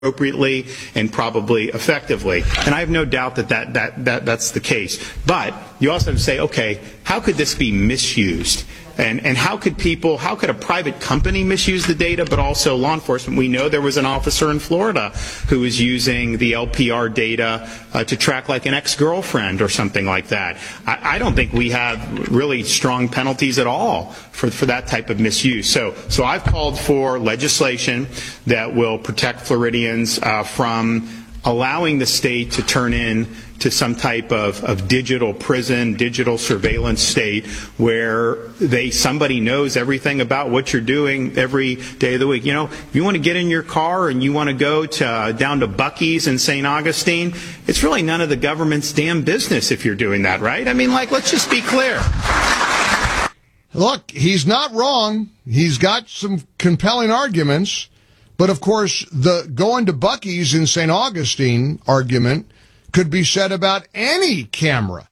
appropriately and probably effectively. And I have no doubt that's the case. But you also have to say, okay, how could this be misused? And how could a private company misuse the data, but also law enforcement? We know there was an officer in Florida who was using the LPR data to track like an ex-girlfriend or something like that. I don't think we have really strong penalties at all for that type of misuse. So I've called for legislation that will protect Floridians from allowing the state to turn in to some type of digital prison, digital surveillance state where somebody knows everything about what you're doing every day of the week. You know, if you want to get in your car and you want to go down to Buc-ee's in St. Augustine, it's really none of the government's damn business if you're doing that, right? I mean, let's just be clear. Look, he's not wrong. He's got some compelling arguments. But, of course, the going to Buc-ee's in St. Augustine argument could be said about any camera.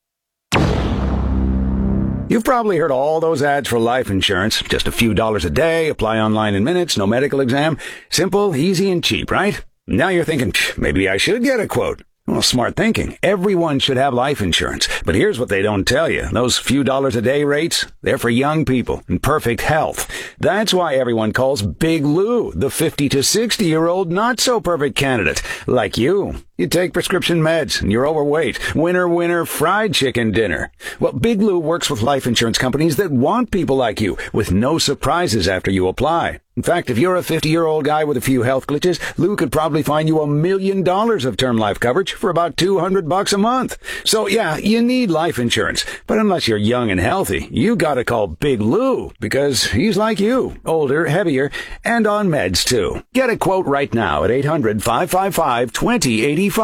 You've probably heard all those ads for life insurance. Just a few dollars a day, apply online in minutes, no medical exam. Simple, easy, and cheap, right? Now you're thinking, maybe I should get a quote. Well, smart thinking. Everyone should have life insurance. But here's what they don't tell you. Those few dollars a day rates, they're for young people in perfect health. That's why everyone calls Big Lou the 50 to 60-year-old not-so-perfect candidate. Like you. You take prescription meds and you're overweight. Winner, fried chicken dinner. Well, Big Lou works with life insurance companies that want people like you with no surprises after you apply. In fact, if you're a 50-year-old guy with a few health glitches, Lou could probably find you $1 million of term life coverage for about $200 a month. So yeah, you need life insurance. But unless you're young and healthy, you gotta call Big Lou because he's like you, older, heavier, and on meds too. Get a quote right now at 800-555-2085.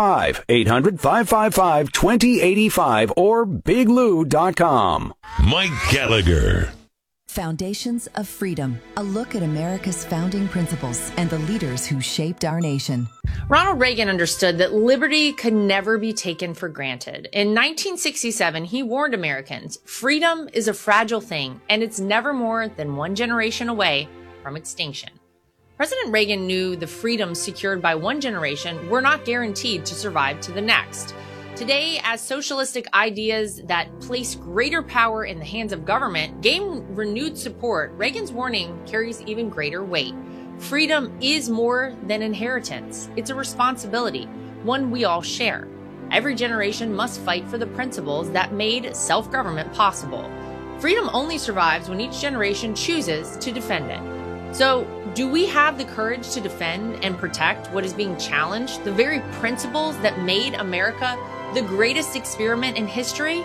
800-555-2085 or biglou.com. Mike Gallagher. Foundations of Freedom, a look at America's founding principles and the leaders who shaped our nation. Ronald Reagan understood that liberty could never be taken for granted. In 1967, he warned Americans, freedom is a fragile thing, and it's never more than one generation away from extinction. President Reagan knew the freedoms secured by one generation were not guaranteed to survive to the next. Today, as socialistic ideas that place greater power in the hands of government gain renewed support, Reagan's warning carries even greater weight. Freedom is more than inheritance. It's a responsibility, one we all share. Every generation must fight for the principles that made self-government possible. Freedom only survives when each generation chooses to defend it. So, do we have the courage to defend and protect what is being challenged, the very principles that made America the greatest experiment in history?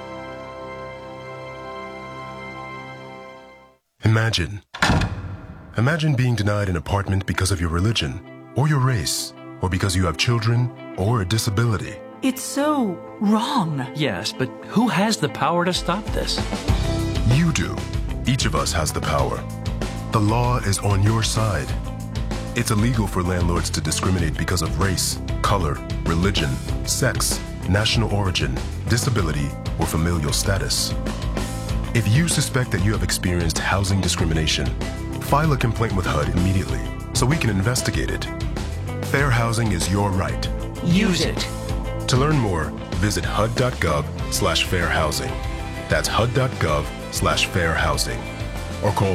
Imagine being denied an apartment because of your religion, or your race, or because you have children, or a disability. It's so wrong. Yes, but who has the power to stop this? You do. Each of us has the power. The law is on your side. It's illegal for landlords to discriminate because of race, color, religion, sex, national origin, disability, or familial status. If you suspect that you have experienced housing discrimination, file a complaint with HUD immediately so we can investigate it. Fair housing is your right. Use it. To learn more, visit hud.gov/fairhousing. That's hud.gov/fairhousing. Or call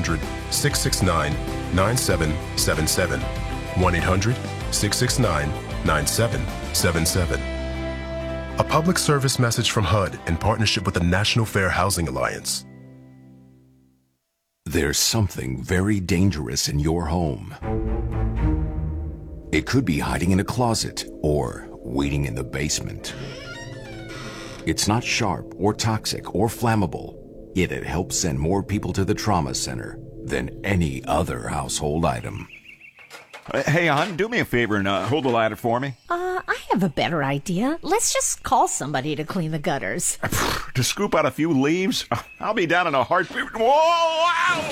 1-800-669-9777. 1-800-669-9777. A public service message from HUD in partnership with the National Fair Housing Alliance. There's something very dangerous in your home. It could be hiding in a closet or waiting in the basement. It's not sharp or toxic or flammable, yet it helps send more people to the trauma center than any other household item. Hey, hon, do me a favor and hold the ladder for me. I have a better idea. Let's just call somebody to clean the gutters. To scoop out a few leaves? I'll be down in a heartbeat. Whoa!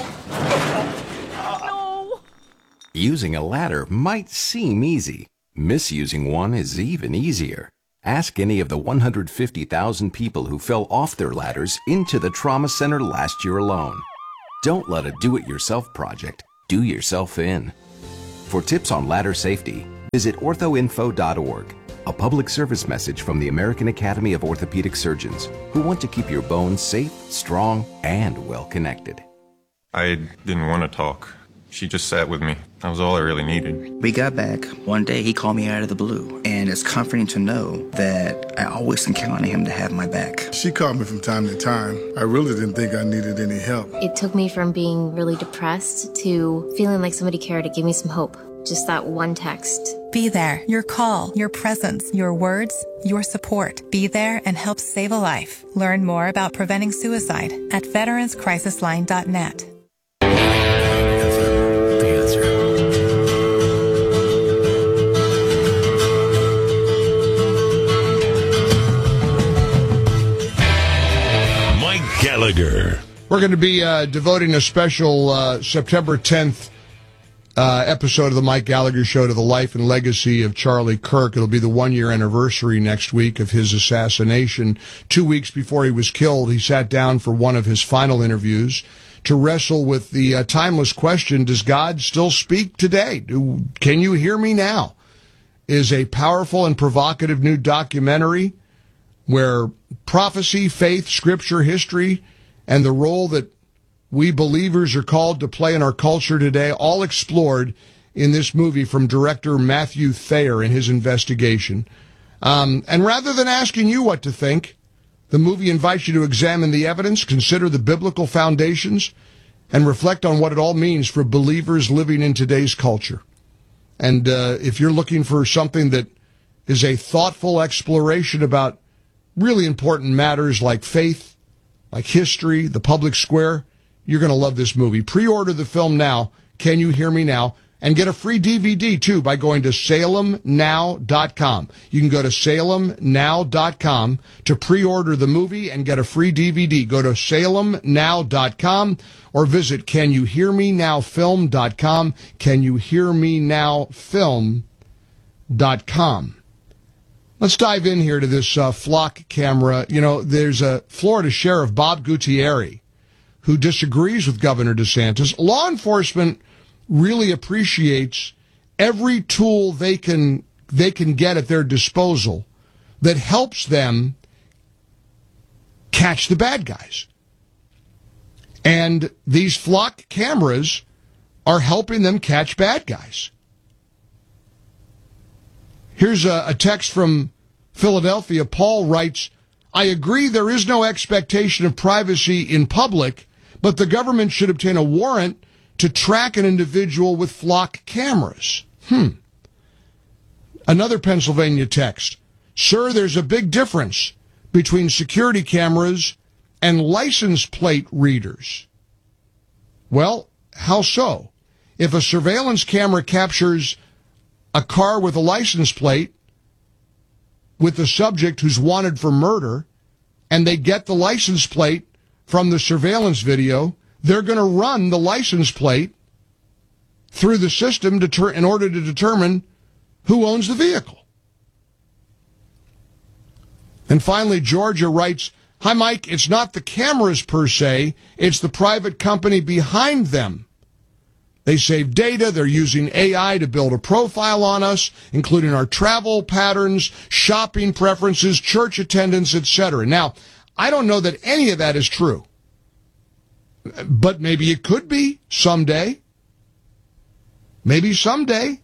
Ow! No! Using a ladder might seem easy. Misusing one is even easier. Ask any of the 150,000 people who fell off their ladders into the trauma center last year alone. Don't let a do-it-yourself project do yourself in. For tips on ladder safety, Visit orthoinfo.org, a public service message from the American Academy of Orthopedic Surgeons, who want to keep your bones safe, strong, and well-connected. I didn't want to talk. She just sat with me. That was all I really needed. We got back. One day he called me out of the blue, and it's comforting to know that I always can count on him to have my back. She called me from time to time. I really didn't think I needed any help. It took me from being really depressed to feeling like somebody cared to give me some hope. Just that one text. Be there. Your call, your presence, your words, your support. Be there and help save a life. Learn more about preventing suicide at veteranscrisisline.net. Mike Gallagher. We're going to be devoting a special September 10th episode of the Mike Gallagher Show to the life and legacy of Charlie Kirk. It'll be the one-year anniversary next week of his assassination. 2 weeks before he was killed, he sat down for one of his final interviews to wrestle with the timeless question, does God still speak today? Can you hear me now? Is a powerful and provocative new documentary where prophecy, faith, scripture, history, and the role that we believers are called to play in our culture today, all explored in this movie from director Matthew Thayer in his investigation. And rather than asking you what to think, the movie invites you to examine the evidence, consider the biblical foundations, and reflect on what it all means for believers living in today's culture. And if you're looking for something that is a thoughtful exploration about really important matters like faith, like history, the public square, you're going to love this movie. Pre-order the film now, Can You Hear Me Now, and get a free DVD, too, by going to salemnow.com. You can go to salemnow.com to pre-order the movie and get a free DVD. Go to salemnow.com or visit CanYouHearMeNowFilm.com, CanYouHearMeNowFilm.com. Let's dive in here to this flock camera. You know, there's a Florida Sheriff, Bob Gutierrez, who disagrees with Governor DeSantis. Law enforcement really appreciates every tool they can get at their disposal that helps them catch the bad guys. And these flock cameras are helping them catch bad guys. Here's a text from Philadelphia. Paul writes, I agree there is no expectation of privacy in public, but the government should obtain a warrant to track an individual with flock cameras. Another Pennsylvania text. Sir, there's a big difference between security cameras and license plate readers. Well, how so? If a surveillance camera captures a car with a license plate with the subject who's wanted for murder, and they get the license plate from the surveillance video, they're going to run the license plate through the system in order to determine who owns the vehicle. And finally, Georgia writes, hi, Mike, it's not the cameras per se, it's the private company behind them. They save data, they're using AI to build a profile on us, including our travel patterns, shopping preferences, church attendance, etc. Now, I don't know that any of that is true. But maybe it could be someday. Maybe someday.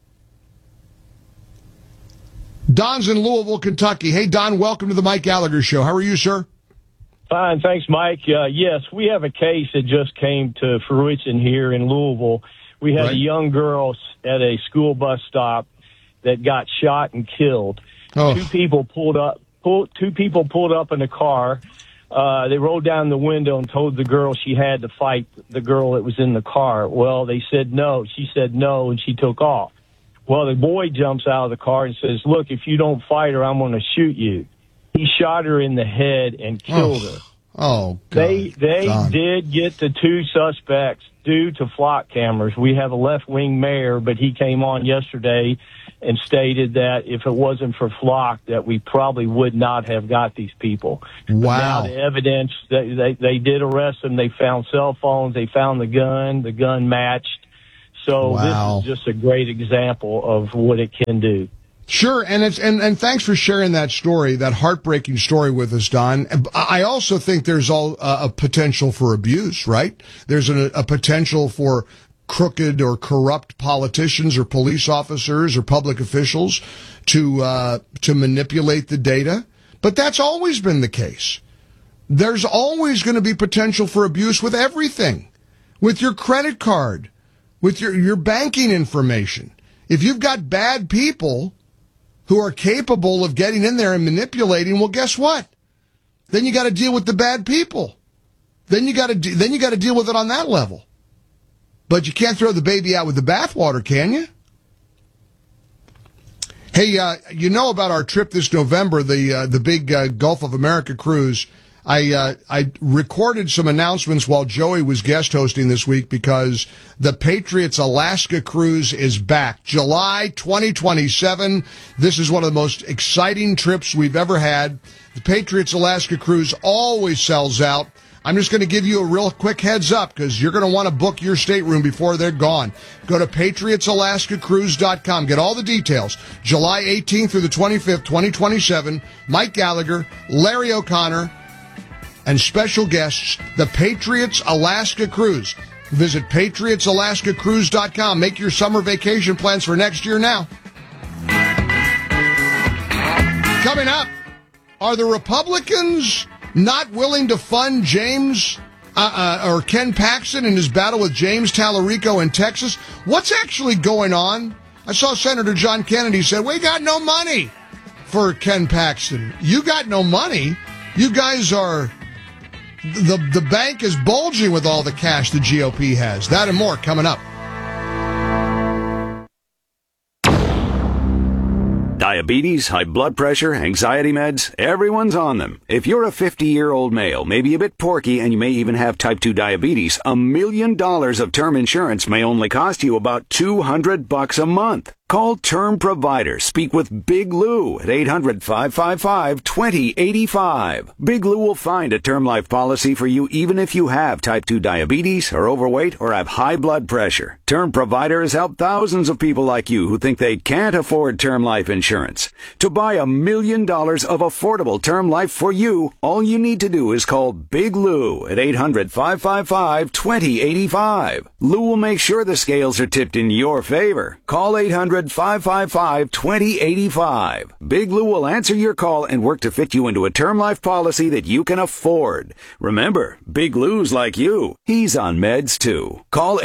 Don's in Louisville, Kentucky. Hey, Don, welcome to the Mike Gallagher Show. How are you, sir? Fine, thanks, Mike. Yes, we have a case that just came to fruition here in Louisville. We had a young girl at a school bus stop that got shot and killed. Two people pulled up in the car. They rolled down the window and told the girl she had to fight the girl that was in the car. Well, they said no. She said no, and she took off. Well, the boy jumps out of the car and says, look, if you don't fight her, I'm going to shoot you. He shot her in the head and killed her. Oh, God. They did get the two suspects due to flock cameras. We have a left-wing mayor, but he came on yesterday and stated that if it wasn't for flock, that we probably would not have got these people. Wow. Now the evidence, they did arrest them. They found cell phones. They found the gun. The gun matched. So Wow. this is just a great example of what it can do. Sure, and thanks for sharing that story, that heartbreaking story with us, Don. I also think there's a potential for abuse, right? There's a potential for crooked or corrupt politicians or police officers or public officials to manipulate the data. But that's always been the case. There's always going to be potential for abuse with everything, with your credit card, with your banking information. If you've got bad people who are capable of getting in there and manipulating, well, guess what? Then you got to deal with the bad people. Then you got to deal with it on that level. But you can't throw the baby out with the bathwater, can you? Hey, you know about our trip this November, the big Gulf of America cruise. I recorded some announcements while Joey was guest hosting this week because the Patriots Alaska cruise is back. July 2027. This is one of the most exciting trips we've ever had. The Patriots Alaska cruise always sells out. I'm just going to give you a real quick heads up because you're going to want to book your stateroom before they're gone. Go to patriotsalaskacruise.com. Get all the details. July 18th through the 25th, 2027. Mike Gallagher, Larry O'Connor, and special guests, the Patriots Alaska Cruise. Visit patriotsalaskacruise.com. Make your summer vacation plans for next year now. Coming up, are the Republicans not willing to fund James or Ken Paxton in his battle with James Tallarico in Texas? What's actually going on? I saw Senator John Kennedy said, we got no money for Ken Paxton. You got no money? You guys are... The bank is bulging with all the cash the GOP has. That and more coming up. Diabetes, high blood pressure, anxiety meds, everyone's on them. If you're a 50-year-old male, maybe a bit porky, and you may even have type 2 diabetes, $1 million of term insurance may only cost you about $200 a month. Call Term Provider. Speak with Big Lou at 800-555-2085. Big Lou will find a term life policy for you even if you have type 2 diabetes, are overweight, or have high blood pressure. Term Provider has helped thousands of people like you who think they can't afford term life insurance. To buy $1 million of affordable term life for you, all you need to do is call Big Lou at 800-555-2085. Lou will make sure the scales are tipped in your favor. Call 800-555-2085. Big Lou will answer your call and work to fit you into a term life policy that you can afford. Remember, Big Lou's like you. He's on meds too. Call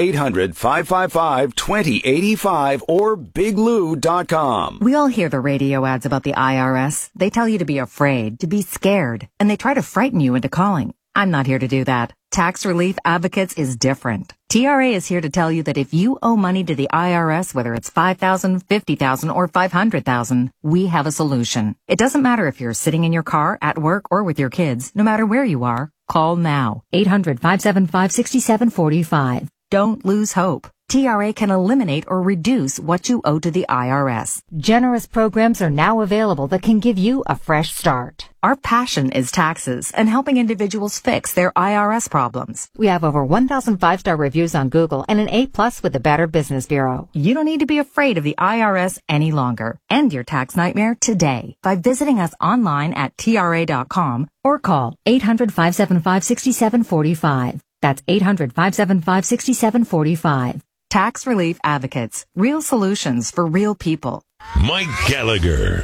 800-555-2085 or biglou.com. We all hear the radio ads about the IRS. They tell you to be afraid, to be scared, and they try to frighten you into calling. I'm not here to do that. Tax Relief Advocates is different. TRA is here to tell you that if you owe money to the IRS, whether it's $5,000, $50,000, or $500,000, we have a solution. It doesn't matter if you're sitting in your car, at work, or with your kids. No matter where you are, call now. 800-575-6745. Don't lose hope. TRA can eliminate or reduce what you owe to the IRS. Generous programs are now available that can give you a fresh start. Our passion is taxes and helping individuals fix their IRS problems. We have over 1,000 5-star reviews on Google and an A+ with the Better Business Bureau. You don't need to be afraid of the IRS any longer. End your tax nightmare today by visiting us online at TRA.com or call 800-575-6745. That's 800-575-6745. Tax Relief Advocates. Real solutions for real people. Mike Gallagher.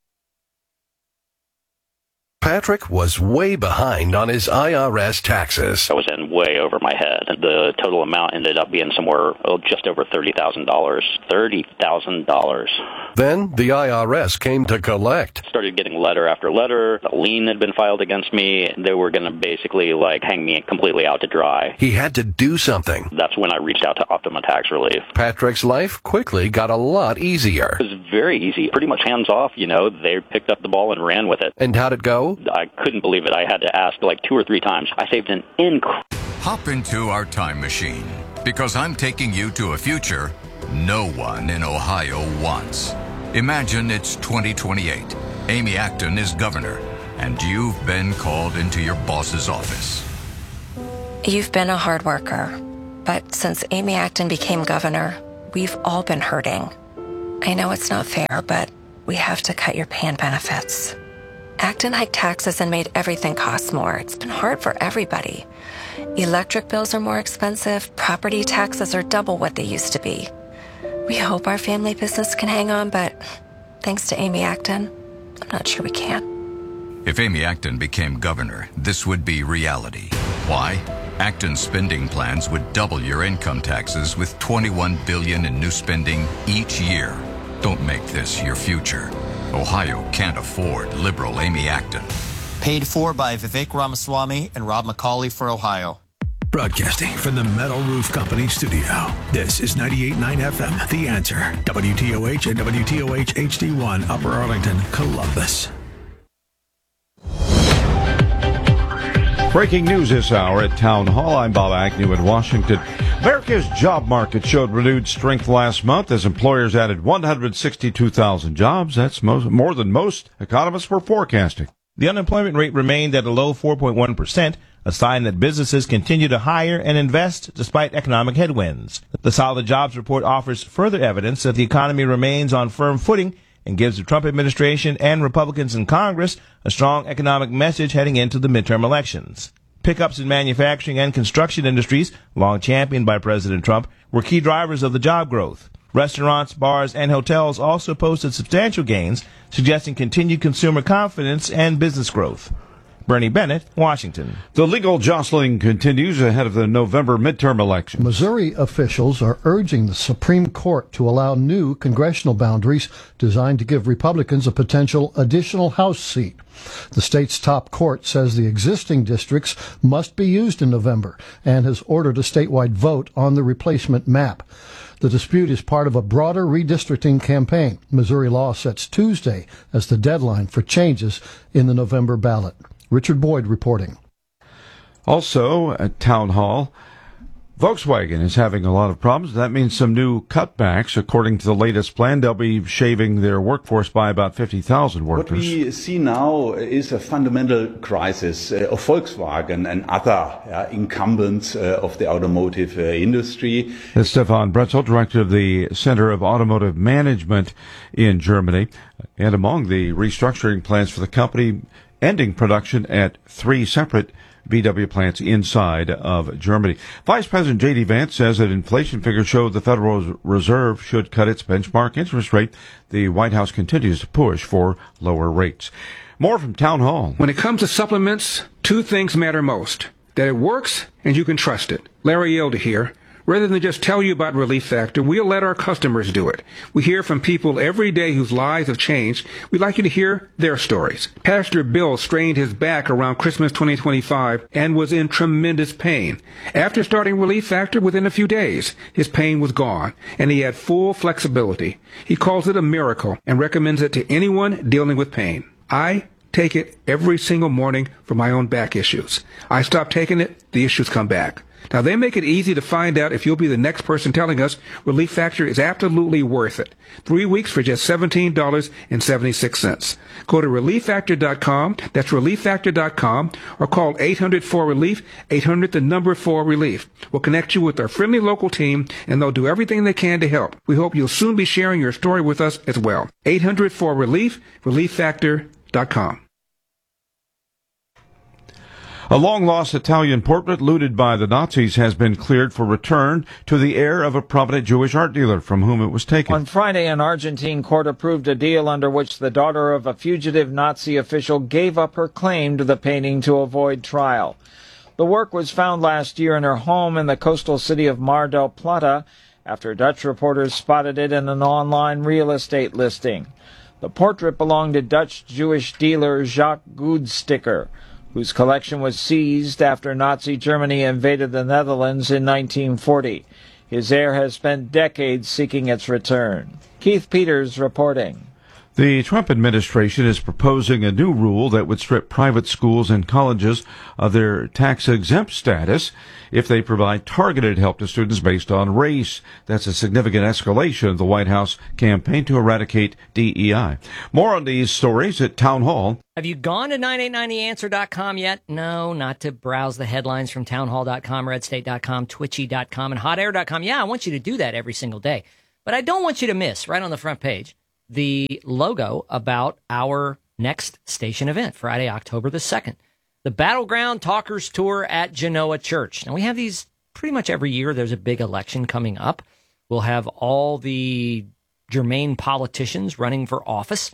Patrick was way behind on his IRS taxes. I was in way over my head. The total amount ended up being somewhere just over $30,000. $30,000. Then the IRS came to collect. Started getting letter after letter. A lien had been filed against me. They were going to basically hang me completely out to dry. He had to do something. That's when I reached out to Optima Tax Relief. Patrick's life quickly got a lot easier. It was very easy. Pretty much hands off, They picked up the ball and ran with it. And how'd it go? I couldn't believe it. I had to ask 2 or 3 times. I saved an Hop into our time machine, because I'm taking you to a future no one in Ohio wants. Imagine it's 2028. Amy Acton is governor, and you've been called into your boss's office. You've been a hard worker, But since Amy Acton became governor, we've all been hurting. I know it's not fair, but we have to cut your pay and benefits. Acton hiked taxes and made everything cost more. It's been hard for everybody. Electric bills are more expensive. Property taxes are double what they used to be. We hope our family business can hang on, but thanks to Amy Acton, I'm not sure we can. If Amy Acton became governor, this would be reality. Why? Acton's spending plans would double your income taxes with $21 billion in new spending each year. Don't make this your future. Ohio can't afford liberal Amy Acton. Paid for by Vivek Ramaswamy and Rob McCauley for Ohio. Broadcasting from the Metal Roof Company studio. This is 98.9 FM, The Answer. WTOH and WTOH HD1, Upper Arlington, Columbus. Breaking news this hour at Town Hall. I'm Bob Agnew in Washington. America's job market showed renewed strength last month as employers added 162,000 jobs. That's more than most economists were forecasting. The unemployment rate remained at a low 4.1%, a sign that businesses continue to hire and invest despite economic headwinds. The solid jobs report offers further evidence that the economy remains on firm footing and gives the Trump administration and Republicans in Congress a strong economic message heading into the midterm elections. Pickups in manufacturing and construction industries, long championed by President Trump, were key drivers of the job growth. Restaurants, bars, and hotels also posted substantial gains, suggesting continued consumer confidence and business growth. Bernie Bennett, Washington. The legal jostling continues ahead of the November midterm election. Missouri officials are urging the Supreme Court to allow new congressional boundaries designed to give Republicans a potential additional House seat. The state's top court says the existing districts must be used in November and has ordered a statewide vote on the replacement map. The dispute is part of a broader redistricting campaign. Missouri law sets Tuesday as the deadline for changes in the November ballot. Richard Boyd reporting. Also at Town Hall, Volkswagen is having a lot of problems. That means some new cutbacks. According to the latest plan, they'll be shaving their workforce by about 50,000 workers. What we see now is a fundamental crisis of Volkswagen and other incumbents of the automotive industry. That's Stefan Bretzel, director of the Center of Automotive Management in Germany. And among the restructuring plans for the company, ending production at 3 separate VW plants inside of Germany. Vice President J.D. Vance says that inflation figures show the Federal Reserve should cut its benchmark interest rate. The White House continues to push for lower rates. More from Town Hall. When it comes to supplements, 2 things matter most: that it works and you can trust it. Larry Yelda here. Rather than just tell you about Relief Factor, we'll let our customers do it. We hear from people every day whose lives have changed. We'd like you to hear their stories. Pastor Bill strained his back around Christmas 2025 and was in tremendous pain. After starting Relief Factor, within a few days, his pain was gone, and he had full flexibility. He calls it a miracle and recommends it to anyone dealing with pain. I take it every single morning for my own back issues. I stop taking it, the issues come back. Now, they make it easy to find out if you'll be the next person telling us Relief Factor is absolutely worth it. 3 weeks for just $17.76. Go to ReliefFactor.com, that's ReliefFactor.com, or call 800-4RELIEF, 800-4RELIEF. We'll connect you with our friendly local team, and they'll do everything they can to help. We hope you'll soon be sharing your story with us as well. 800-4RELIEF, ReliefFactor.com. A long-lost Italian portrait looted by the Nazis has been cleared for return to the heir of a prominent Jewish art dealer from whom it was taken. On Friday, an Argentine court approved a deal under which the daughter of a fugitive Nazi official gave up her claim to the painting to avoid trial. The work was found last year in her home in the coastal city of Mar del Plata after Dutch reporters spotted it in an online real estate listing. The portrait belonged to Dutch Jewish dealer Jacques Goudsticker, whose collection was seized after Nazi Germany invaded the Netherlands in 1940. His heir has spent decades seeking its return. Keith Peters reporting. The Trump administration is proposing a new rule that would strip private schools and colleges of their tax-exempt status if they provide targeted help to students based on race. That's a significant escalation of the White House campaign to eradicate DEI. More on these stories at Town Hall. Have you gone to 989theanswer.com yet? No, not to browse the headlines from townhall.com, redstate.com, twitchy.com, and hotair.com. Yeah, I want you to do that every single day. But I don't want you to miss, right on the front page, the logo about our next station event, Friday, October the 2nd. The Battleground Talkers Tour at Genoa Church. Now, we have these pretty much every year. There's a big election coming up. We'll have all the germane politicians running for office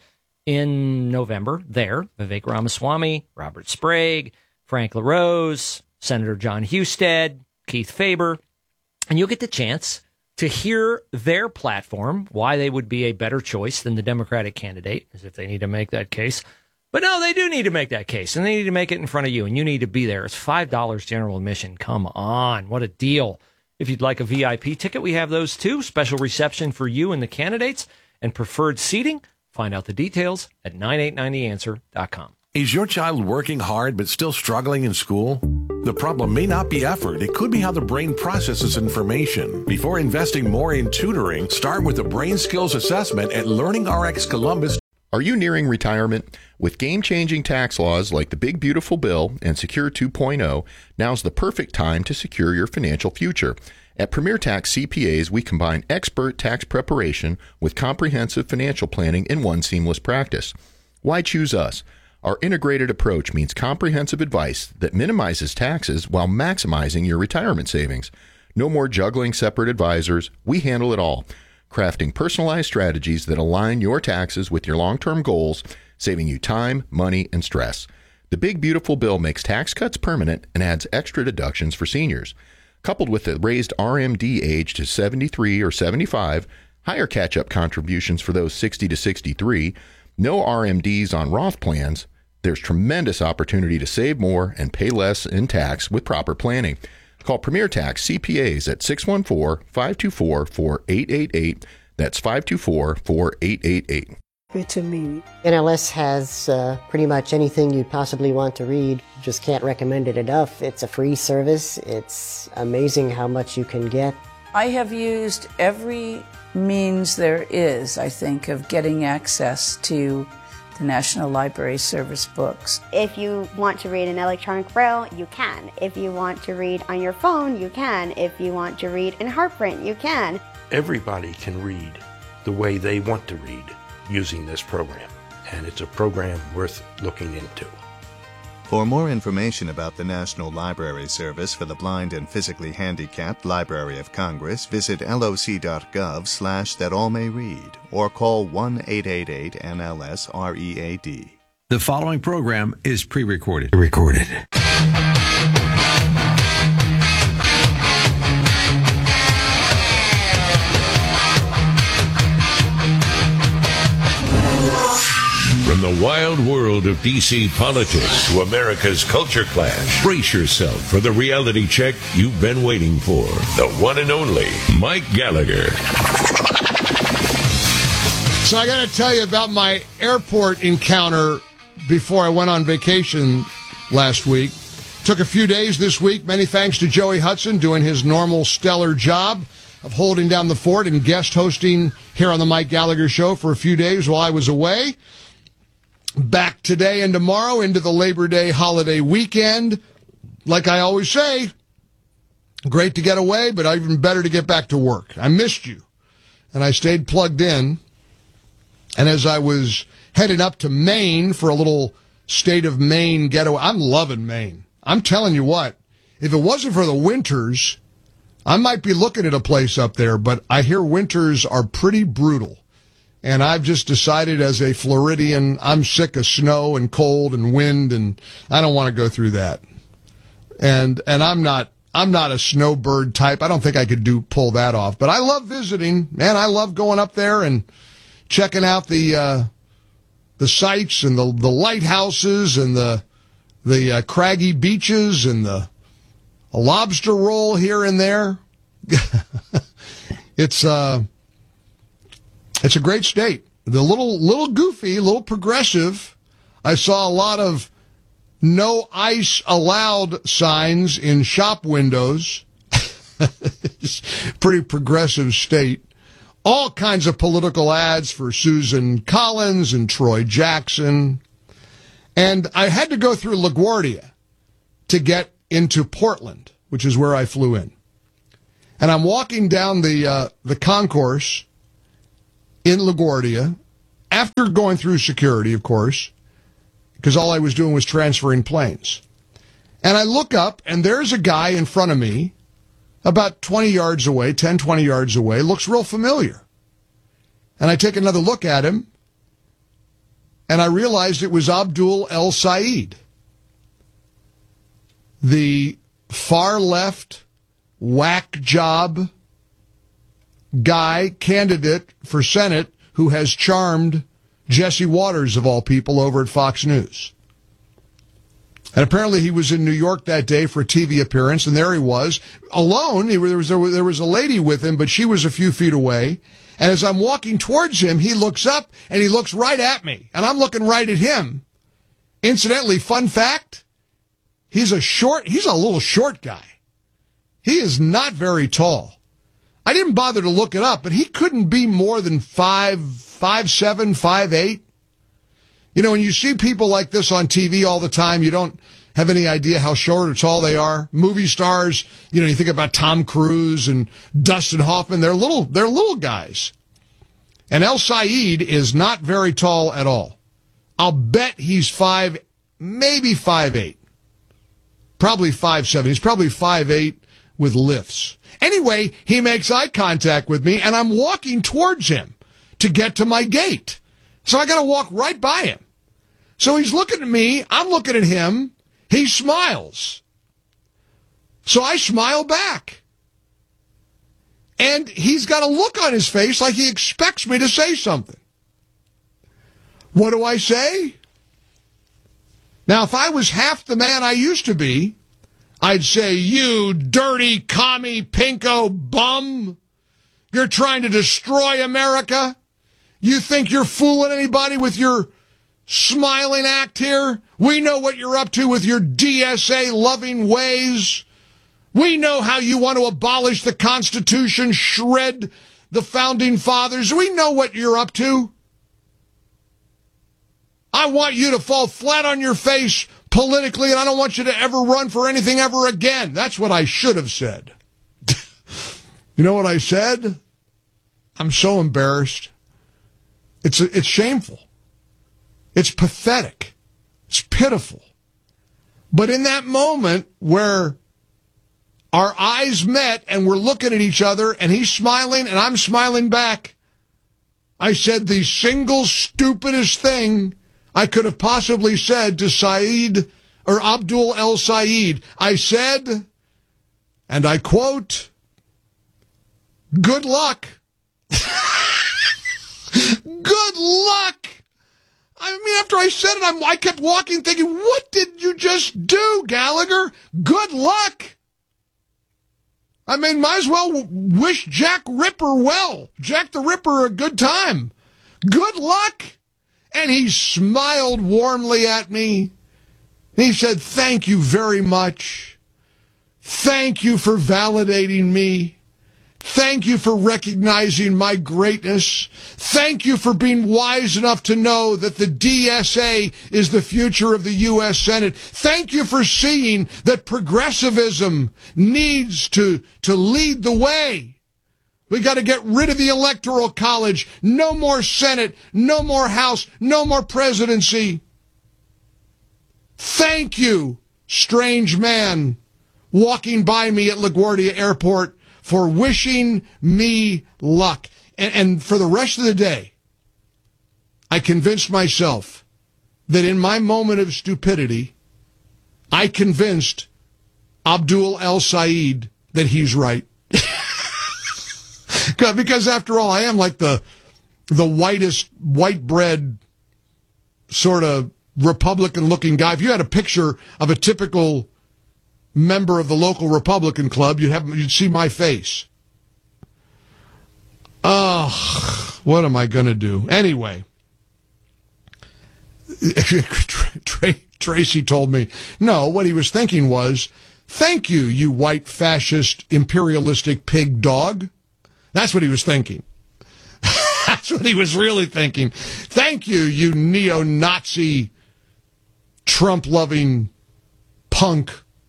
in November there. Vivek Ramaswamy, Robert Sprague, Frank LaRose, Senator John Husted, Keith Faber. And you'll get the chance to hear their platform, why they would be a better choice than the Democratic candidate, as if they need to make that case. But no, they do need to make that case, and they need to make it in front of you, and you need to be there. It's $5 general admission. Come on, what a deal. If you'd like a VIP ticket, we have those too. Special reception for you and the candidates, and preferred seating. Find out the details at 989theanswer.com. Is your child working hard but still struggling in school? The problem may not be effort. It could be how the brain processes information. Before investing more in tutoring, start with a brain skills assessment at LearningRx Columbus. Are you nearing retirement? With game-changing tax laws like the Big Beautiful Bill and Secure 2.0, now's the perfect time to secure your financial future. At Premier Tax CPAs, we combine expert tax preparation with comprehensive financial planning in one seamless practice. Why choose us? Our integrated approach means comprehensive advice that minimizes taxes while maximizing your retirement savings. No more juggling separate advisors. We handle it all, crafting personalized strategies that align your taxes with your long-term goals, saving you time, money, and stress. The Big Beautiful Bill makes tax cuts permanent and adds extra deductions for seniors. Coupled with the raised RMD age to 73 or 75, higher catch-up contributions for those 60 to 63, no RMDs on Roth plans, there's tremendous opportunity to save more and pay less in tax with proper planning. Call Premier Tax CPAs at 614-524-4888. That's 524-4888. Good to me. NLS has pretty much anything you possibly want to read. Just can't recommend it enough. It's a free service. It's amazing how much you can get. I have used every means there is, I think, of getting access to the National Library Service books. If you want to read in electronic braille, you can. If you want to read on your phone, you can. If you want to read in HeartPrint, you can. Everybody can read the way they want to read using this program, and it's a program worth looking into. For more information about the National Library Service for the Blind and Physically Handicapped Library of Congress, visit loc.gov/thatallmayread or call 1-888-NLS-READ. The following program is pre-recorded. From the wild world of D.C. politics to America's culture clash, brace yourself for the reality check you've been waiting for. The one and only Mike Gallagher. So I got to tell you about my airport encounter before I went on vacation last week. Took a few days this week. Many thanks to Joey Hudson doing his normal stellar job of holding down the fort and guest hosting here on the Mike Gallagher Show for a few days while I was away. Back today and tomorrow into the Labor Day holiday weekend. Like I always say, great to get away, but even better to get back to work. I missed you, and I stayed plugged in. And as I was heading up to Maine for a little state of Maine getaway, I'm loving Maine. I'm telling you what, if it wasn't for the winters, I might be looking at a place up there, but I hear winters are pretty brutal. And I've just decided as a Floridian, I'm sick of snow and cold and wind, and I don't want to go through that. And I'm not a snowbird type. I don't think I could pull that off. But I love visiting. Man, I love going up there and checking out the sights and the lighthouses and the craggy beaches and a lobster roll here and there. It's a great state. the little goofy, little progressive. I saw a lot of no ice allowed signs in shop windows. Pretty progressive state. All kinds of political ads for Susan Collins and Troy Jackson. And I had to go through LaGuardia to get into Portland, which is where I flew in. And I'm walking down the concourse in LaGuardia after going through security, of course, because all I was doing was transferring planes. And I look up, and there's a guy in front of me about 20 yards away, 10, 20 yards away, looks real familiar. And I take another look at him, and I realized it was Abdul El-Sayed, the far-left whack job guy candidate for Senate who has charmed Jesse Waters, of all people, over at Fox News. And apparently he was in New York that day for a TV appearance, and there he was, alone. There was a lady with him, but she was a few feet away. And as I'm walking towards him, he looks up, and he looks right at me, and I'm looking right at him. Incidentally, fun fact, he's a little short guy. He is not very tall. I didn't bother to look it up, but he couldn't be more than 5'7", 5'8". You know, when you see people like this on TV all the time, you don't have any idea how short or tall they are. Movie stars, you know, you think about Tom Cruise and Dustin Hoffman, they're little guys. And El-Sayed is not very tall at all. I'll bet he's maybe 5'8". Probably 5'7". He's probably 5'8" with lifts. Anyway, he makes eye contact with me, and I'm walking towards him to get to my gate. So I got to walk right by him. So he's looking at me, I'm looking at him, he smiles. So I smile back. And he's got a look on his face like he expects me to say something. What do I say? Now, if I was half the man I used to be, I'd say, you dirty commie pinko bum. You're trying to destroy America. You think you're fooling anybody with your smiling act here? We know what you're up to with your DSA-loving ways. We know how you want to abolish the Constitution, shred the Founding Fathers. We know what you're up to. I want you to fall flat on your face politically, and I don't want you to ever run for anything ever again. That's what I should have said. You know what I said? I'm so embarrassed. It's shameful. It's pathetic. It's pitiful. But in that moment where our eyes met and we're looking at each other and he's smiling and I'm smiling back, I said the single stupidest thing I could have possibly said to Saeed or Abdul El-Sayed. I said, and I quote, "Good luck." Good luck. I mean, after I said it, I kept walking thinking, what did you just do, Gallagher? Good luck. I mean, might as well wish Jack Ripper well. Jack the Ripper a good time. Good luck. And he smiled warmly at me. He said, thank you very much. Thank you for validating me. Thank you for recognizing my greatness. Thank you for being wise enough to know that the DSA is the future of the U.S. Senate. Thank you for seeing that progressivism needs to lead the way. We got to get rid of the Electoral College. No more Senate, no more House, no more presidency. Thank you, strange man walking by me at LaGuardia Airport, for wishing me luck. And for the rest of the day, I convinced myself that in my moment of stupidity, I convinced Abdul El-Sayed that he's right. Because after all, I am like the whitest, white bread sort of Republican-looking guy. If you had a picture of a typical member of the local Republican club, you'd see my face. Oh, what am I going to do? Anyway, Tracy told me, no, what he was thinking was, thank you, you white fascist imperialistic pig dog. That's what he was thinking. That's what he was really thinking. Thank you, you neo-Nazi Trump-loving punk.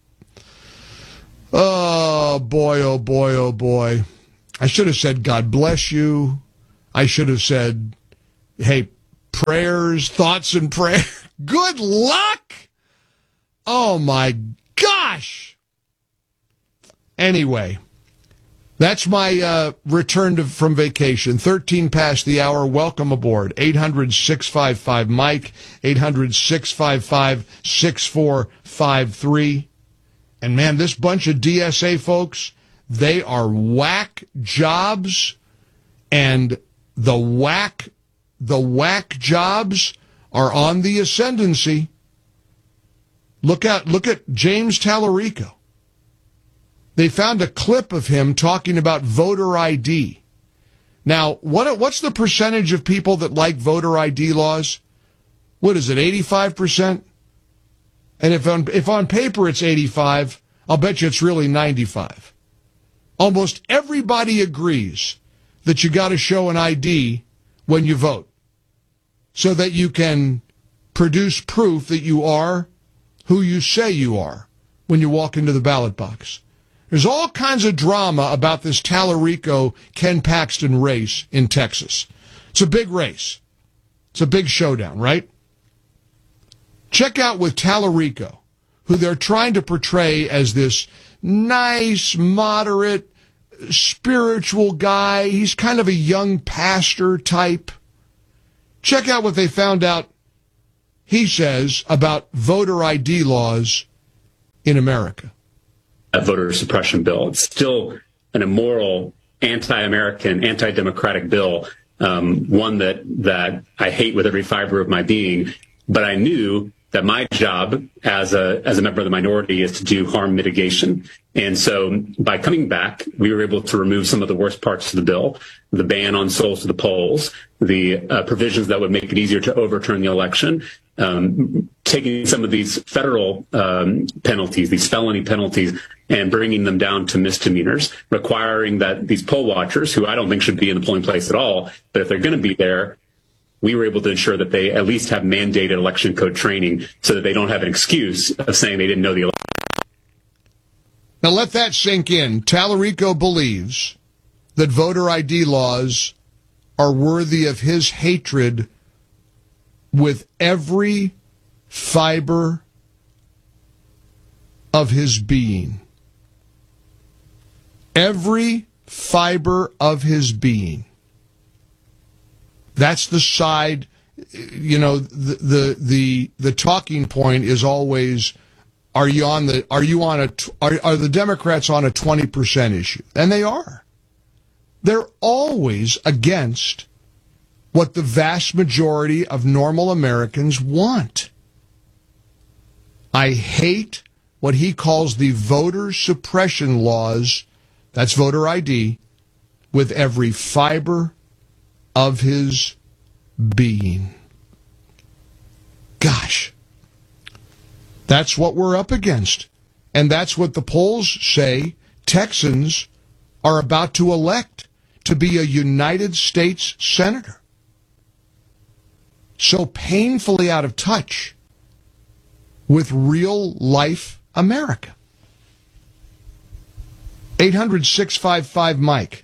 Oh, boy, oh, boy, oh, boy. I should have said, God bless you. I should have said, hey, prayers, thoughts and prayer. Good luck. Oh, my gosh. Anyway, that's my return from vacation. 13 past the hour. Welcome aboard. 800-655-MIKE, 800-655-6453. And, man, this bunch of DSA folks, they are whack jobs, and the whack jobs are on the ascendancy. Look at James Tallarico. They found a clip of him talking about voter ID. Now, what's the percentage of people that like voter ID laws? What is it, 85%? And if on paper it's 85, I'll bet you it's really 95. Almost everybody agrees that you got to show an ID when you vote so that you can produce proof that you are who you say you are when you walk into the ballot box. There's all kinds of drama about this Tallarico-Ken Paxton race in Texas. It's a big race. It's a big showdown, right? Check out with Tallarico, who they're trying to portray as this nice, moderate, spiritual guy. He's kind of a young pastor type. Check out what they found out, he says, about voter ID laws in America. A voter suppression bill. It's still an immoral, anti-American, anti-democratic bill, one that I hate with every fiber of my being. But I knew that my job as a member of the minority is to do harm mitigation. And so by coming back, we were able to remove some of the worst parts of the bill, the ban on souls to the polls, the provisions that would make it easier to overturn the election, taking some of these federal penalties, these felony penalties, and bringing them down to misdemeanors, requiring that these poll watchers, who I don't think should be in the polling place at all, but if they're going to be there, we were able to ensure that they at least have mandated election code training so that they don't have an excuse of saying they didn't know the election. Now let that sink in. Tallarico believes that voter ID laws are worthy of his hatred with every fiber of his being. Every fiber of his being. That's the side, you know, the talking point is always, are the Democrats on a 20% issue? And they are. They're always against what the vast majority of normal Americans want. I hate what he calls the voter suppression laws, that's voter ID, with every fiber of his being. Gosh, that's what we're up against. And that's what the polls say Texans are about to elect to be a United States senator. So painfully out of touch with real life America. 800-655-MIKE.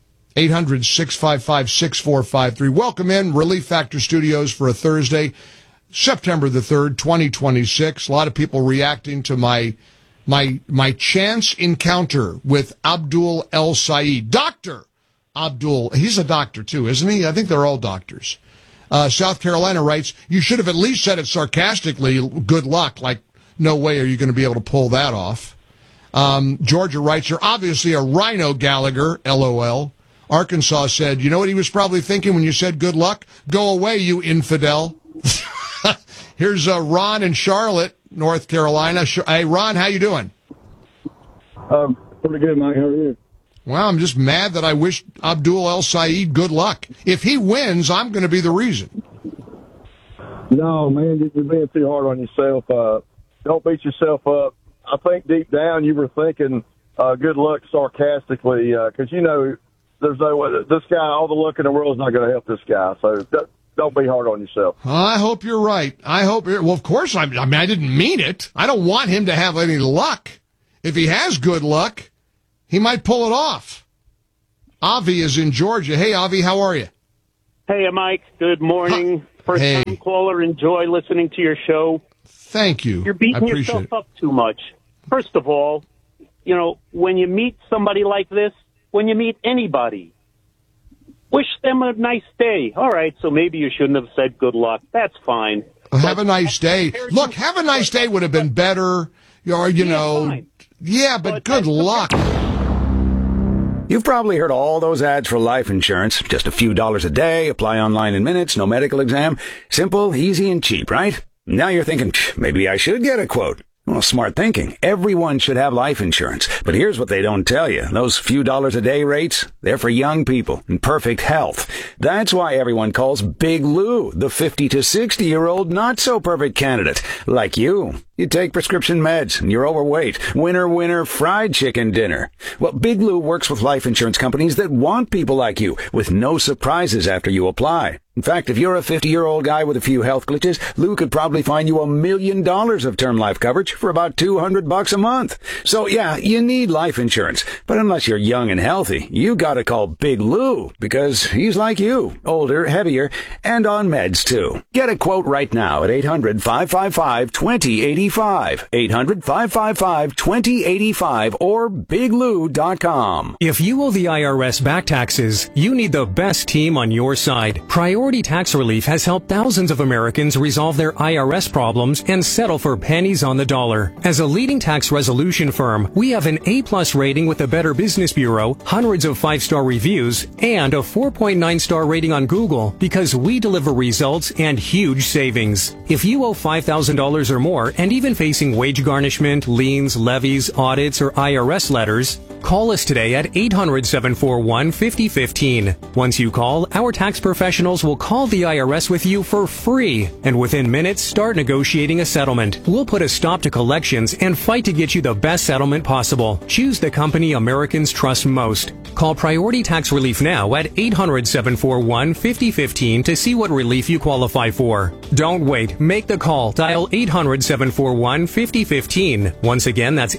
800-655-6453. Welcome in Relief Factor Studios for a Thursday, September the 3rd, 2026. A lot of people reacting to my chance encounter with Abdul El Said. Dr. Abdul, he's a doctor too, isn't he? I think they're all doctors. South Carolina writes, you should have at least said it sarcastically, good luck, like no way are you going to be able to pull that off. Georgia writes, you're obviously a rhino, Gallagher, LOL. Arkansas said, you know what he was probably thinking when you said good luck? Go away, you infidel. Here's Ron in Charlotte, North Carolina. Hey, Ron, how you doing? Pretty good, Mike. How are you? Well, I'm just mad that I wish Abdul El Sayed good luck. If he wins, I'm going to be the reason. No, man, you're being too hard on yourself. Don't beat yourself up. I think deep down you were thinking good luck sarcastically because, you know, there's no way. This guy, all the luck in the world is not going to help this guy. So don't be hard on yourself. I hope you're right. Well, of course, I didn't mean it. I don't want him to have any luck. If he has good luck, he might pull it off. Avi is in Georgia. Hey, Avi, how are you? Hey, Mike. Good morning. First-time caller. Enjoy listening to your show. Thank you. You're beating yourself up too much. First of all, you know, when you meet somebody like this, when you meet anybody, wish them a nice day. All right, so maybe you shouldn't have said good luck. That's fine. Have a nice day. Look, have a nice day would have been better. Or, you know, fine. Yeah, but good luck. You've probably heard all those ads for life insurance. Just a few dollars a day, apply online in minutes, no medical exam. Simple, easy, and cheap, right? Now you're thinking, maybe I should get a quote. Well, smart thinking. Everyone should have life insurance. But here's what they don't tell you. Those few dollars a day rates, they're for young people in perfect health. That's why everyone calls Big Lou the 50 to 60-year-old not-so-perfect candidate. Like you. You take prescription meds, and you're overweight. Winner, fried chicken dinner. Well, Big Lou works with life insurance companies that want people like you, with no surprises after you apply. In fact, if you're a 50-year-old guy with a few health glitches, Lou could probably find you $1 million of term life coverage for about $200 a month. So yeah, you need life insurance. But unless you're young and healthy, you gotta call Big Lou, because he's like you, older, heavier, and on meds too. Get a quote right now at 800-555-2085. 800-555-2085 or biglou.com. If you owe the IRS back taxes, you need the best team on your side. Priority Tax Relief has helped thousands of Americans resolve their IRS problems and settle for pennies on the dollar. As a leading tax resolution firm, we have an A+ rating with the Better Business Bureau, hundreds of 5-star reviews, and a 4.9-star rating on Google because we deliver results and huge savings. If you owe $5,000 or more and even facing wage garnishment, liens, levies, audits, or IRS letters, call us today at 800-741-5015. Once you call, our tax professionals will call the IRS with you for free, and within minutes, start negotiating a settlement. We'll put a stop to collections and fight to get you the best settlement possible. Choose the company Americans trust most. Call Priority Tax Relief now at 800-741-5015 to see what relief you qualify for. Don't wait. Make the call. Dial 800-741-5015. Once again, that's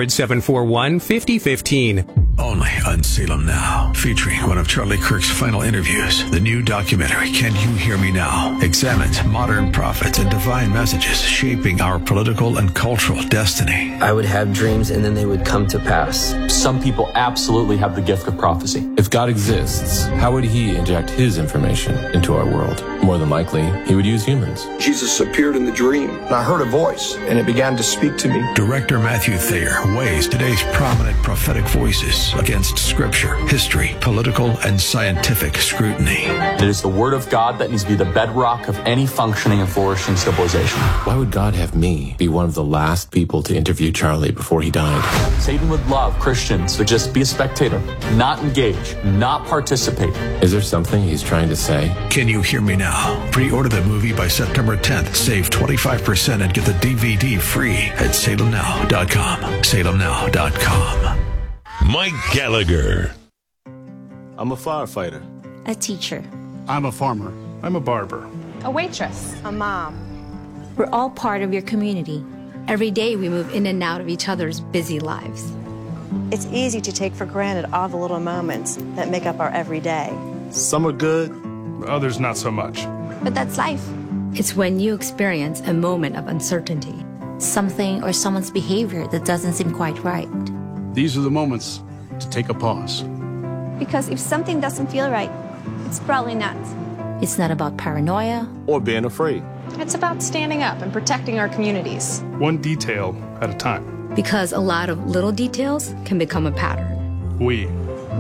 800-741-5015. Only on Salem Now, featuring one of Charlie Kirk's final interviews. The new documentary, Can You Hear Me Now? Examines modern prophets and divine messages shaping our political and cultural destiny. I would have dreams and then they would come to pass. Some people absolutely have the gift of prophecy. If God exists, how would he inject his information into our world? More than likely, he would use humans. Jesus appeared in the dream, and I heard a voice, and it began to speak to me. Director Matthew Thayer weighs today's prominent prophetic voices against scripture, history, political, and scientific scrutiny. It is the word of God that needs to be the bedrock of any functioning and flourishing civilization. Why would God have me be one of the last people to interview Charlie before he died? Satan would love Christians to just be a spectator, not engage, not participate. Is there something he's trying to say? Can You Hear Me Now? Pre-order the movie by September 10th. Save 25% and get the DVD free at salemnow.com. salemnow.com. Mike Gallagher. I'm a firefighter. A teacher. I'm a farmer. I'm a barber. A waitress. A mom. We're all part of your community. Every day we move in and out of each other's busy lives. It's easy to take for granted all the little moments that make up our everyday. Some are good, others not so much. But that's life. It's when you experience a moment of uncertainty. Something or someone's behavior that doesn't seem quite right. These are the moments to take a pause. Because if something doesn't feel right, it's probably not. It's not about paranoia or being afraid. It's about standing up and protecting our communities. One detail at a time. Because a lot of little details can become a pattern. We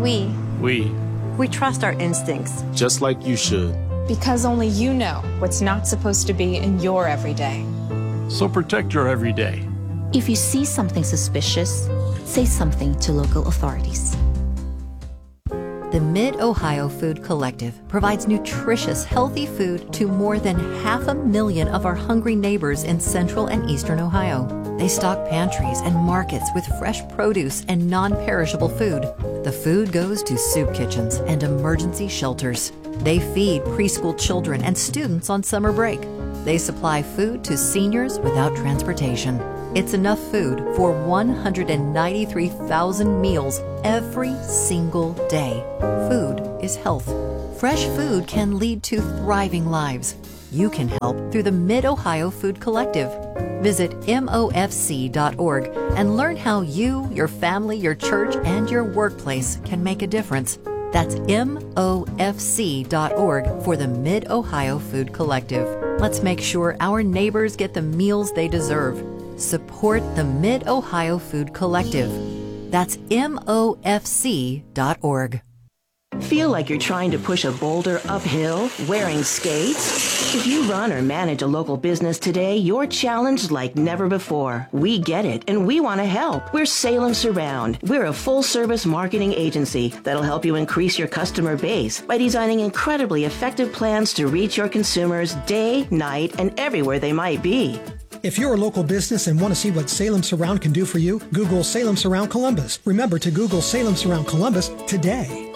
trust our instincts. Just like you should. Because only you know what's not supposed to be in your everyday. So protect your everyday. If you see something suspicious, say something to local authorities. The Mid-Ohio Food Collective provides nutritious, healthy food to more than 500,000 of our hungry neighbors in central and eastern Ohio. They stock pantries and markets with fresh produce and non-perishable food. The food goes to soup kitchens and emergency shelters. They feed preschool children and students on summer break. They supply food to seniors without transportation. It's enough food for 193,000 meals every single day. Food is health. Fresh food can lead to thriving lives. You can help through the Mid-Ohio Food Collective. Visit MOFC.org and learn how you, your family, your church, and your workplace can make a difference. That's MOFC.org for the Mid-Ohio Food Collective. Let's make sure our neighbors get the meals they deserve. Support the Mid-Ohio Food Collective. That's MOFC.org. Feel like you're trying to push a boulder uphill wearing skates? If you run or manage a local business today, you're challenged like never before. We get it, and we want to help. We're Salem Surround. We're a full-service marketing agency that'll help you increase your customer base by designing incredibly effective plans to reach your consumers day, night, and everywhere they might be. If you're a local business and want to see what Salem Surround can do for you, Google Salem Surround Columbus. Remember to Google Salem Surround Columbus today.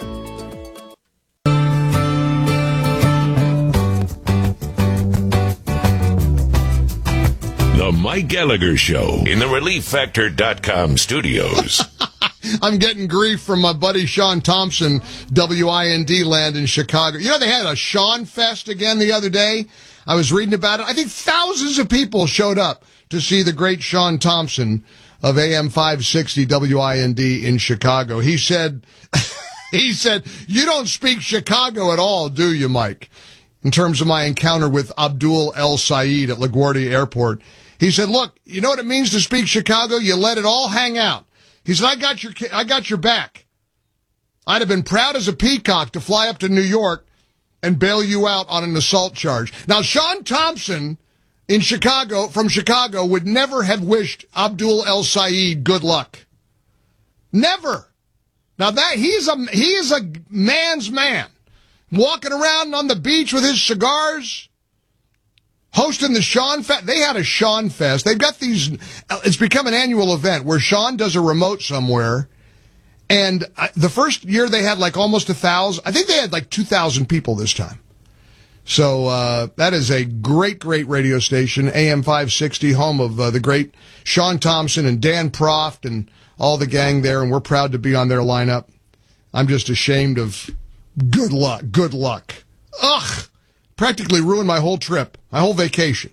The Mike Gallagher Show in the ReliefFactor.com studios. I'm getting grief from my buddy Sean Thompson, WIND land in Chicago. You know, they had a Sean Fest again the other day. I was reading about it. I think thousands of people showed up to see the great Sean Thompson of AM 560 WIND in Chicago. He said, you don't speak Chicago at all, do you, Mike? In terms of my encounter with Abdul El Sayed at LaGuardia Airport. He said, look, you know what it means to speak Chicago? You let it all hang out. He said, I got your back. I'd have been proud as a peacock to fly up to New York and bail you out on an assault charge. Now, Sean Thompson from Chicago, would never have wished Abdul El Sayed good luck. Never. Now he is a man's man, walking around on the beach with his cigars, hosting the Sean Fest. They had a Sean Fest. They've got these. It's become an annual event where Sean does a remote somewhere. And the first year they had like almost 1,000. I think they had like 2,000 people this time. So that is a great, great radio station, AM 560, home of the great Sean Thompson and Dan Proft and all the gang there, and we're proud to be on their lineup. I'm just ashamed of good luck. Ugh! Practically ruined my whole trip, my whole vacation.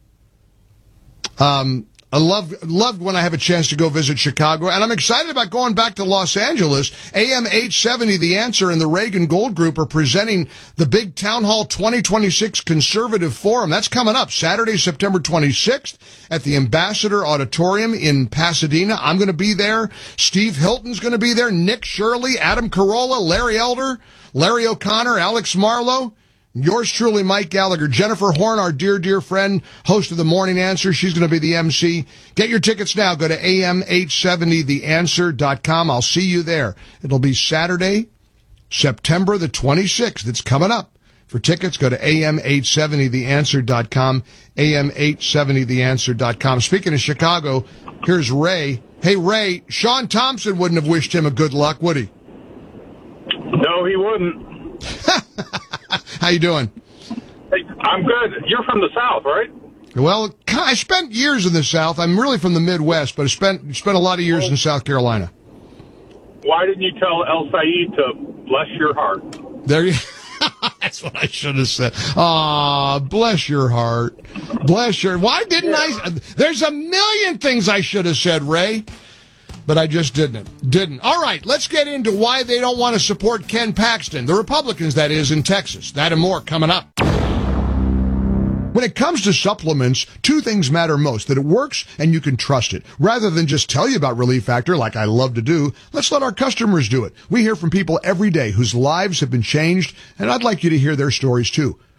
I loved when I have a chance to go visit Chicago, and I'm excited about going back to Los Angeles. AM 870, The Answer, and the Reagan Gold Group are presenting the big Town Hall 2026 Conservative Forum. That's coming up Saturday, September 26th at the Ambassador Auditorium in Pasadena. I'm going to be there. Steve Hilton's going to be there. Nick Shirley, Adam Carolla, Larry Elder, Larry O'Connor, Alex Marlowe. Yours truly, Mike Gallagher. Jennifer Horn, our dear, dear friend, host of The Morning Answer. She's going to be the MC. Get your tickets now. Go to am870theanswer.com. I'll see you there. It'll be Saturday, September the 26th. It's coming up. For tickets, go to am870theanswer.com, am870theanswer.com. Speaking of Chicago, here's Ray. Hey, Ray, Sean Thompson wouldn't have wished him a good luck, would he? No, he wouldn't. How you doing? Hey, I'm good. You're from the South, right? Well, I spent years in the South. I'm really from the Midwest, but I spent a lot of years in South Carolina. Why didn't you tell El Sayed to bless your heart? There you. That's what I should have said. Ah, bless your heart. Bless your. Why didn't I? There's a million things I should have said, Ray. But I just didn't. All right, let's get into why they don't want to support Ken Paxton. The Republicans, that is, in Texas. That and more coming up. When it comes to supplements, two things matter most: that it works and you can trust it. Rather than just tell you about Relief Factor like I love to do, let's let our customers do it. We hear from people every day whose lives have been changed, and I'd like you to hear their stories too.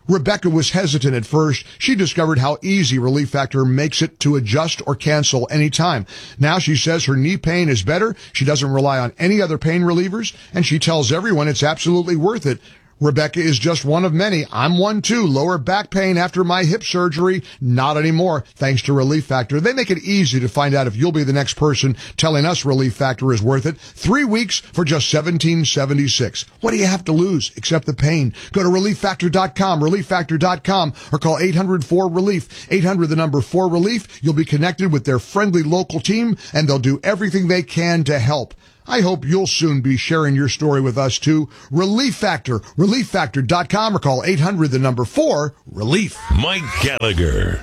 Rebecca was hesitant at first. She discovered how easy Relief Factor makes it to adjust or cancel anytime. Now she says her knee pain is better. She doesn't rely on any other pain relievers, and she tells everyone it's absolutely worth it. Rebecca is just one of many. I'm one too. Lower back pain after my hip surgery. Not anymore, thanks to Relief Factor. They make it easy to find out if you'll be the next person telling us Relief Factor is worth it. 3 weeks for just $17.76. What do you have to lose except the pain? Go to ReliefFactor.com, ReliefFactor.com, or call 800-4RELIEF. 800-4RELIEF. You'll be connected with their friendly local team, and they'll do everything they can to help. I hope you'll soon be sharing your story with us too. Relief Factor, ReliefFactor.com, or call 800-4-RELIEF. Mike Gallagher.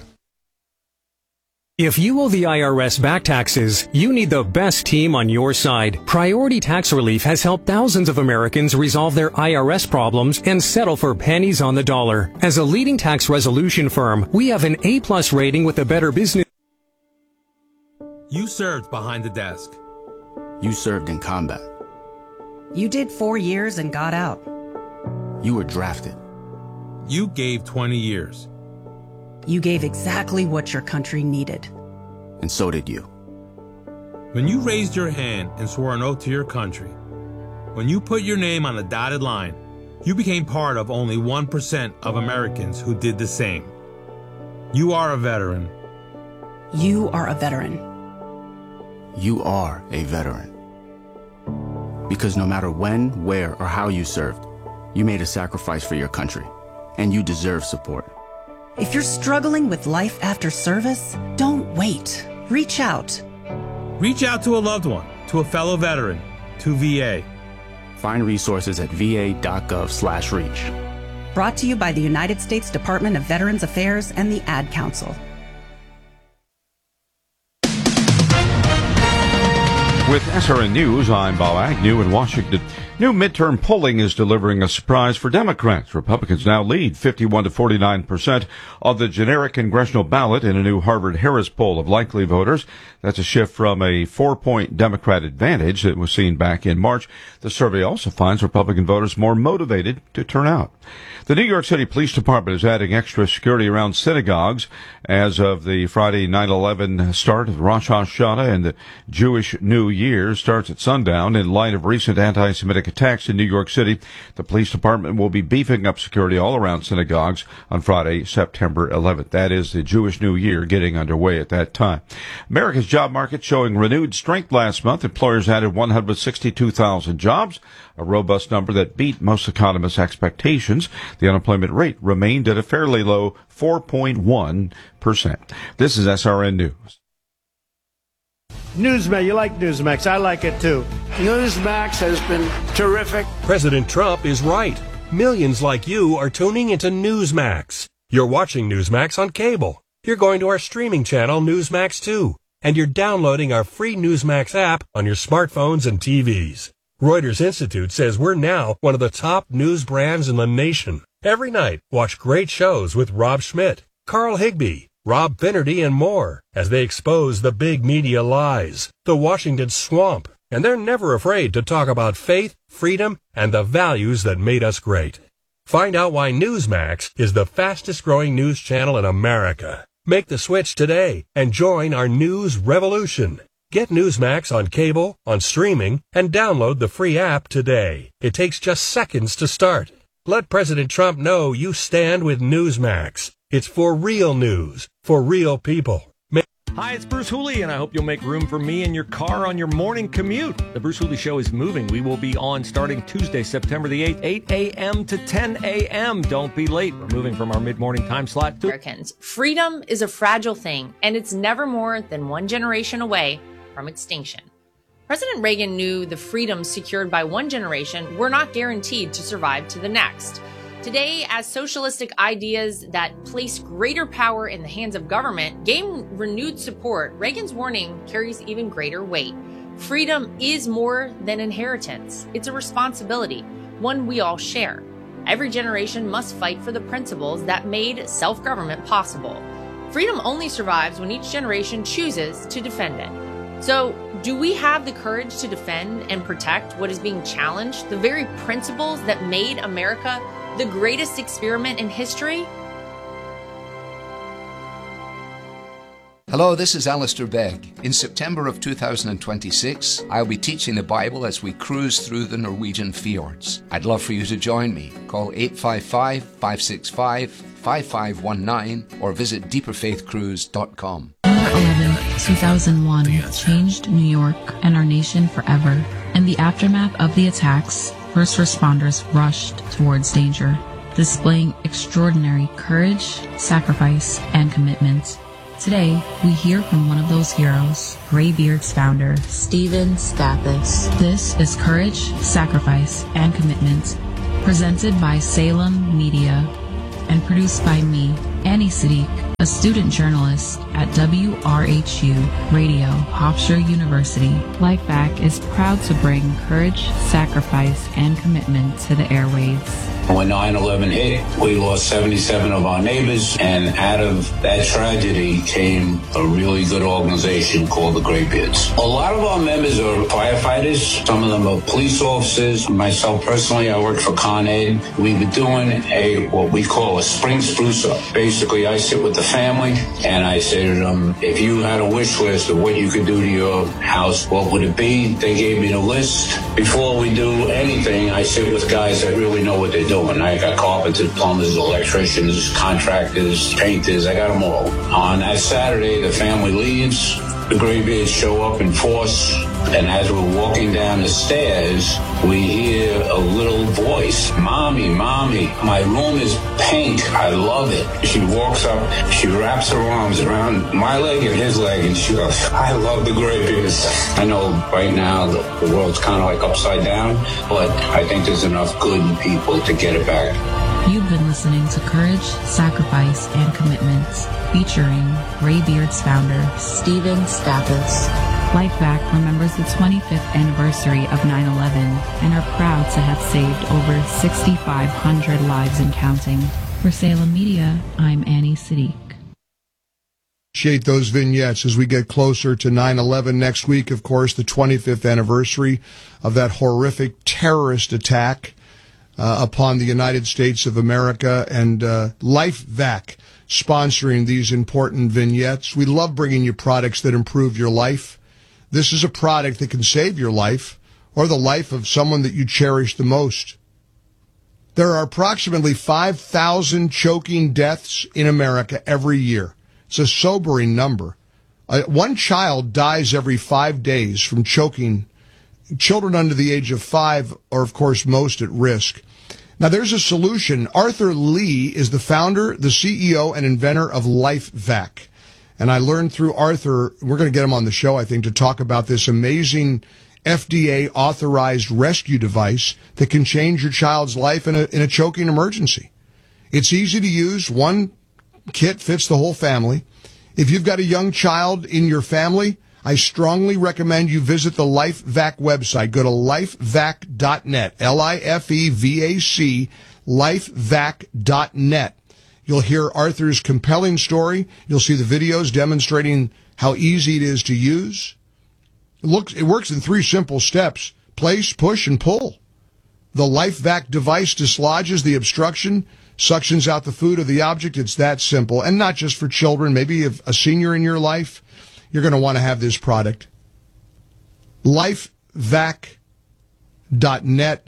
If you owe the IRS back taxes, you need the best team on your side. Priority Tax Relief has helped thousands of Americans resolve their IRS problems and settle for pennies on the dollar. As a leading tax resolution firm, we have an A+ rating with the Better Business. You served behind the desk. You served in combat. You did 4 years and got out. You were drafted. You gave 20 years. You gave exactly what your country needed. And so did you. When you raised your hand and swore an oath to your country, when you put your name on a dotted line, you became part of only 1% of Americans who did the same. You are a veteran. You are a veteran. You are a veteran. Because no matter when, where, or how you served, you made a sacrifice for your country, and you deserve support. If you're struggling with life after service, don't wait. Reach out. Reach out to a loved one, to a fellow veteran, to VA. Find resources at va.gov/reach. Brought to you by the United States Department of Veterans Affairs and the Ad Council. With SRN News, I'm Bob Agnew in Washington. New midterm polling is delivering a surprise for Democrats. Republicans now lead 51 to 49% on the generic congressional ballot in a new Harvard-Harris poll of likely voters. That's a shift from a 4-point Democrat advantage that was seen back in March. The survey also finds Republican voters more motivated to turn out. The New York City Police Department is adding extra security around synagogues as of the Friday 9/11 start of Rosh Hashanah, and the Jewish New Year starts at sundown. In light of recent anti-Semitic attacks in New York City, the police department will be beefing up security all around synagogues on Friday, September 11th. That is the Jewish New Year getting underway at that time. America's job market showing renewed strength last month. Employers added 162,000 jobs, a robust number that beat most economists' expectations. The unemployment rate remained at a fairly low 4.1%. This is SRN News. Newsmax, you like Newsmax. I like it too. Newsmax has been terrific. President Trump is right. Millions like you are tuning into Newsmax. You're watching Newsmax on cable. You're going to our streaming channel, Newsmax 2. And you're downloading our free Newsmax app on your smartphones and TVs. Reuters Institute says we're now one of the top news brands in the nation. Every night, watch great shows with Rob Schmidt, Carl Higbie, Rob Finnerty, and more as they expose the big media lies, the Washington swamp, and they're never afraid to talk about faith, freedom, and the values that made us great. Find out why Newsmax is the fastest-growing news channel in America. Make the switch today and join our news revolution. Get Newsmax on cable, on streaming, and download the free app today. It takes just seconds to start. Let President Trump know you stand with Newsmax. It's for real news, for real people. Hi, it's Bruce Hooley, and I hope you'll make room for me in your car on your morning commute. The Bruce Hooley Show is moving. We will be on starting Tuesday, September the 8th, 8 a.m. to 10 a.m. Don't be late. We're moving from our mid-morning time slot to... Americans, freedom is a fragile thing, and it's never more than one generation away from extinction. President Reagan knew the freedoms secured by one generation were not guaranteed to survive to the next. Today, as socialistic ideas that place greater power in the hands of government gain renewed support, Reagan's warning carries even greater weight. Freedom is more than inheritance. It's a responsibility, one we all share. Every generation must fight for the principles that made self-government possible. Freedom only survives when each generation chooses to defend it. So, do we have the courage to defend and protect what is being challenged, the very principles that made America The greatest experiment in history? Hello, this is Alistair Begg. In September of 2026, I'll be teaching the Bible as we cruise through the Norwegian fjords. I'd love for you to join me. Call 855-565-5519 or visit deeperfaithcruise.com. 11/2001 changed New York and our nation forever. In the aftermath of the attacks, first responders rushed towards danger, displaying extraordinary courage, sacrifice, and commitment. Today, we hear from one of those heroes, Graybeard's founder, Steven Stathis. This is Courage, Sacrifice, and Commitment, presented by Salem Media and produced by me, Annie Siddiq, a student journalist at WRHU Radio, Hofstra University. Lifevac is proud to bring courage, sacrifice, and commitment to the airwaves. When 9/11 hit, we lost 77 of our neighbors, and out of that tragedy came a really good organization called the Graybeards. A lot of our members are firefighters. Some of them are police officers. Myself personally, I work for Con Ed. We were doing what we call a spring spruce up. Basically, I sit with the family, and I say to them, if you had a wish list of what you could do to your house, what would it be? They gave me the list. Before we do anything, I sit with guys that really know what they're doing. I got carpenters, plumbers, electricians, contractors, painters. I got them all. On that Saturday, the family leaves. The Graybeards show up in force. And as we're walking down the stairs, we hear a little voice. Mommy, Mommy, my room is pink. I love it. She walks up, she wraps her arms around my leg and his leg, and she goes, I love the Graybeards. I know right now the world's kind of like upside down, but I think there's enough good people to get it back. You've been listening to Courage, Sacrifice, and Commitment, featuring Graybeard's founder, Steven Stathis. Lifevac remembers the 25th anniversary of 9/11 and are proud to have saved over 6,500 lives and counting. For Salem Media, I'm Annie Siddiq. Appreciate those vignettes as we get closer to 9/11 next week. Of course, the 25th anniversary of that horrific terrorist attack upon the United States of America, and Lifevac sponsoring these important vignettes. We love bringing you products that improve your life. This is a product that can save your life or the life of someone that you cherish the most. There are approximately 5,000 choking deaths in America every year. It's a sobering number. One child dies every 5 days from choking. Children under the age of 5 are, of course, most at risk. Now, there's a solution. Arthur Lee is the founder, the CEO, and inventor of Lifevac. And I learned through Arthur, we're going to get him on the show, I think, to talk about this amazing FDA-authorized rescue device that can change your child's life in a choking emergency. It's easy to use. One kit fits the whole family. If you've got a young child in your family, I strongly recommend you visit the Lifevac website. Go to lifevac.net, Lifevac, lifevac.net. You'll hear Arthur's compelling story. You'll see the videos demonstrating how easy it is to use. It works in 3 simple steps: place, push, and pull. The Lifevac device dislodges the obstruction, suctions out the food or the object. It's that simple. And not just for children. Maybe if a senior in your life, you're going to want to have this product. Lifevac.net,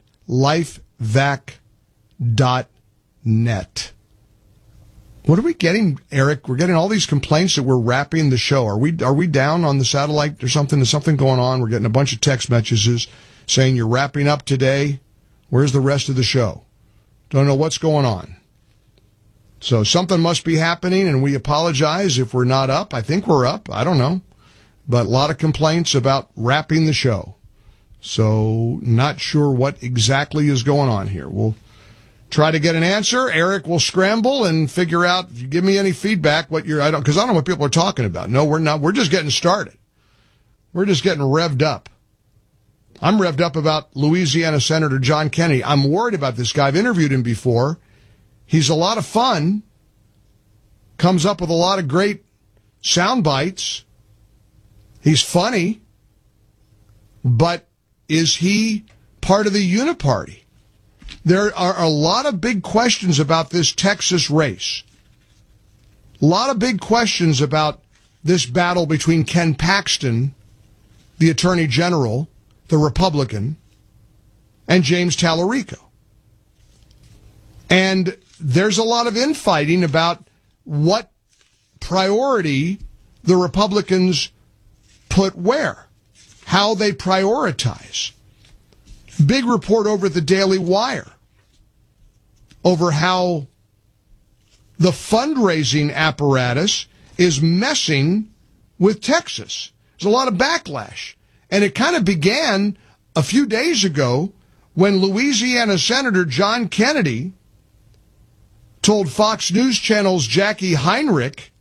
lifevac.net. What are we getting, Eric? We're getting all these complaints that we're wrapping the show. Are we down on the satellite or something? There's something going on. We're getting a bunch of text messages saying you're wrapping up today. Where's the rest of the show? Don't know what's going on. So something must be happening, and we apologize if we're not up. I think we're up. I don't know. But a lot of complaints about wrapping the show. So not sure what exactly is going on here. We'll try to get an answer. Eric will scramble and figure out, if you give me any feedback, because I don't know what people are talking about. No, we're not. We're just getting started. We're just getting revved up. I'm revved up about Louisiana Senator John Kennedy. I'm worried about this guy. I've interviewed him before. He's a lot of fun. Comes up with a lot of great sound bites. He's funny. But is he part of the Uniparty? There are a lot of big questions about this Texas race. A lot of big questions about this battle between Ken Paxton, the Attorney General, the Republican, and James Tallarico. And there's a lot of infighting about what priority the Republicans put where, how they prioritize. Big report over at the Daily Wire over how the fundraising apparatus is messing with Texas. There's a lot of backlash. And it kind of began a few days ago when Louisiana Senator John Kennedy told Fox News Channel's Jackie Heinrich